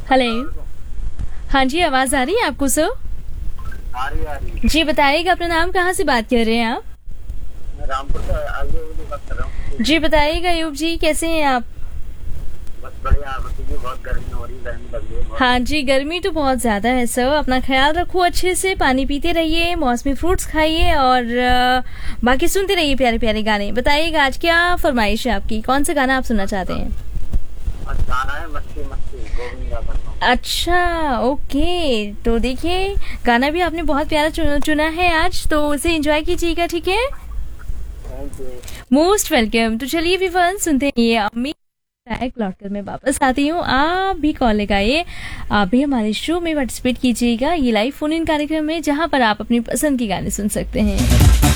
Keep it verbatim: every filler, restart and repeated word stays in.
Hello. हाँ जी, आवाज आ रही है आपको सर? आ रही आ रही। जी बताइएगा, अपना नाम, कहाँ से बात कर रहे हैं आप? मैं रामपुर से आगे वाली बात कर रहा हूँ। जी बताइएगा अयूब जी, कैसे हैं आप? बस बढ़िया, बस ये बहुत गर्मी हो रही है, गर्मी लग रही है बहुत। हाँ जी, गर्मी तो बहुत ज्यादा है सर, अपना ख्याल रखो अच्छे से, पानी पीते रहिए, मौसमी फ्रूट्स खाइए और अ, बाकी सुनते रहिए प्यारे प्यारे गाने। बताइएगा आज क्या फरमाइश है आपकी, कौन सा गाना आप सुनना चाहते हैं? आज गाना है मस्ती मस्ती गोविंदा का। अच्छा ओके, तो देखिए गाना भी आपने बहुत प्यारा चुना, चुना है आज, तो उसे एंजॉय कीजिएगा, ठीक है? Thank you. Most welcome. तो चलिए भी फन सुनते हैं ये अम्मी ट्रैक, लौट कर मैं वापस आती हूँ। आप भी कॉल लगाइए, आप भी हमारे शो में पार्टिसिपेट कीजिएगा, ये लाइव फोन इन कार्यक्रम में, जहाँ पर आप अपनी पसंद के गाने सुन सकते हैं।